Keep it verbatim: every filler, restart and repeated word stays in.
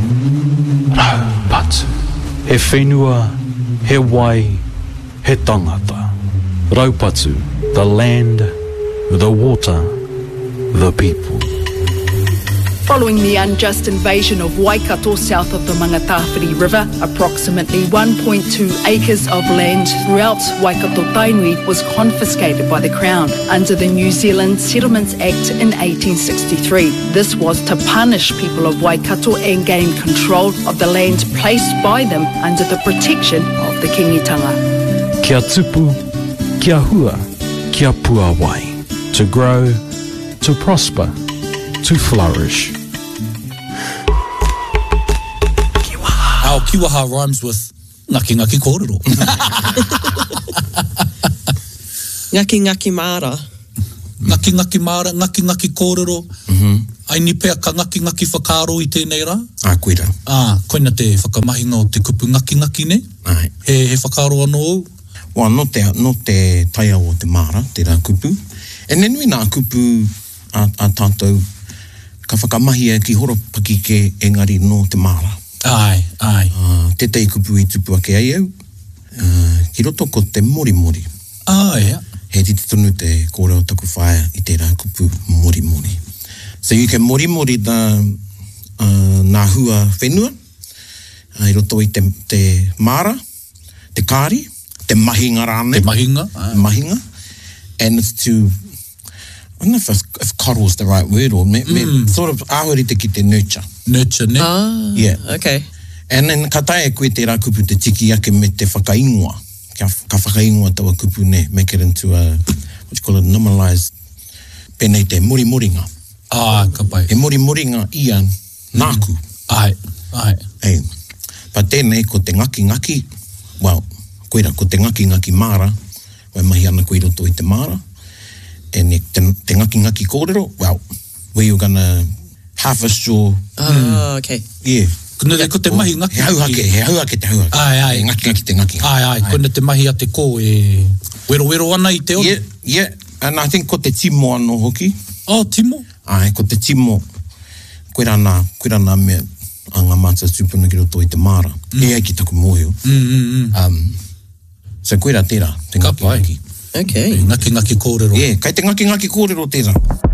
Raupatu. He whenua, he wai, he tangata. Raupatu, the land, the water, the people. Following the unjust invasion of Waikato south of the Mangatawhiri River, approximately one point two acres of land throughout Waikato Tainui was confiscated by the Crown under the New Zealand Settlements Act in eighteen sixty-three. This was to punish people of Waikato and gain control of the land placed by them under the protection of the kingitanga. Kia tupu, kia hua, kia puawai. To grow, to prosper, to flourish. Our kiwaha rhymes with ngaki ngaki kōrero. Ngaki ngaki mara. Ngaki ngaki mara, ngaki ngaki kōrero. Mm-hmm. Ai ni pea ka ngaki ngaki whakaro I tēnei rā. Ah, koira. Ah, koina te whakamahinga o te kupu ngaki ngaki ne. Ai. He, he whakaro anō au. Wā, no te, no te taia o te mara, te rā kupu. E nenui nā kupu a, a tātou ka whakamahia ki horopaki ke engari no te mara. Ai, ai. Uh, te tei kupu I tupu ake ai au. Uh, ki roto ko te mori mori. Ai, ja. He titi tonu te kōrero taku whaia I te rā kupu mori mori. So you can mori mori the uh, nā hua whenua. Uh, I roto I te, te mara, te kāri, te mahinga rāne. Te mahinga. Ai. Mahinga. And it's to, I don't know if, if coddle is the right word or me, mm. me, sort of ahuri te ki te nurture. Nurture, ne? Ah, yeah. Okay. And then ka tae koe te rā kupu te tiki ake me te whakaingoa. Ka, ka whakaingoa tawa kupu ne, make it into a, what you call it, normalized, penei te mori moringa. Ah, ka pai. He mori moringa ia nāku. Mm. Ai, ai. Ei. Pa tēnei ko te ngaki ngaki, well, koira, ko te ngaki ngaki mara, wai mahi ana koe roto I te mara, and te, te ngaki ngaki kōrero, well, where you're gonna harvest your... Ah, okay. Yeah. Kuna te ko te mahi ngaki. He hauhake, he hauhake te hauhake. Ai, ai. He ngaki ngaki te ngaki. Ai, ai. Kuna te mahi a te kō e... Wero wero ana I te ono. Yeah, yeah. And I think ko te timo ano hoki. Oh, timo? Ai, ko te timo. Koe rana, koe rana mea a ngā mātua tūpuna ki roto I te mara. Mm. E ai ki taku mōhio. Mm, mm, mm. Um, so koe rā tērā, te ngaki ngaki. Okay. Ngaki ngaki kōrero. Yeah, kai te ngaki ngaki kōrero tērā.